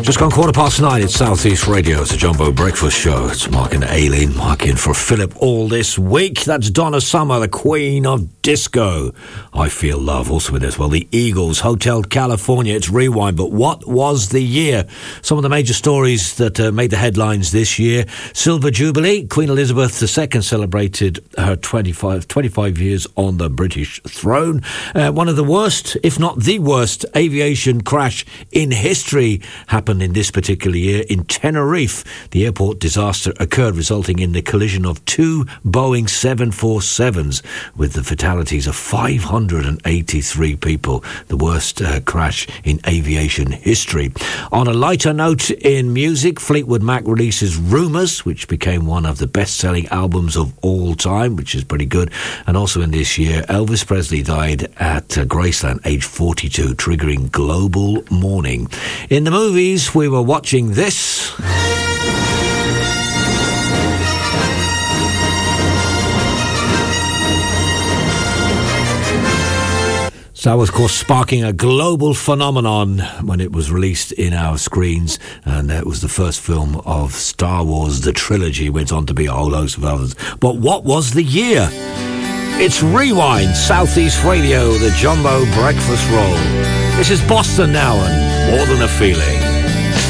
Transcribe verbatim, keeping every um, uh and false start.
Just gone quarter past nine at South East Radio. It's a Jumbo Breakfast Show. It's Mark and Aileen, Mark in for Philip all this week. That's Donna Summer, the Queen of Disco. I Feel Love, also with us. Well, the Eagles, Hotel California. It's Rewind, but what was the year? Some of the major stories that uh, made the headlines this year. Silver Jubilee. Queen Elizabeth the Second celebrated her twenty-five, twenty-five years on the British throne. Uh, one of the worst, if not the worst, aviation crash in history happened in this particular year in Tenerife. The airport disaster occurred, resulting in the collision of two Boeing seven forty-sevens with the fatalities of five hundred eighty-three people. The worst uh, crash in aviation history. On a lighter note in music, Fleetwood Mac releases Rumours, which became one of the best-selling albums of all time, which is pretty good. And also in this year, Elvis Presley died at uh, Graceland, age forty-two, triggering global mourning. In the movies, we were watching this. So that was, of course, sparking a global phenomenon when it was released in our screens, and it was the first film of Star Wars, the trilogy. Went on to be a whole host of others. But what was the year? It's Rewind, Southeast Radio, the Jumbo Breakfast Roll. This is Boston now, and More Than a Feeling.